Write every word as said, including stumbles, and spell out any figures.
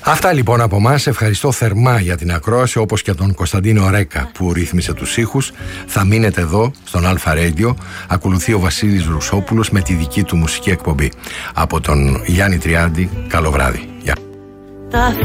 Αυτά λοιπόν από εμάς. Ευχαριστώ θερμά για την ακρόαση, όπως και τον Κωνσταντίνο Ρέκα που ρύθμισε τους ήχους. Θα μείνετε εδώ στον Αλφα Radio. Ακολουθεί ο Βασίλης Ρουσόπουλος με τη δική του μουσική εκπομπή. Από τον Γιάννη Τριάντη, καλό βράδυ. Γεια.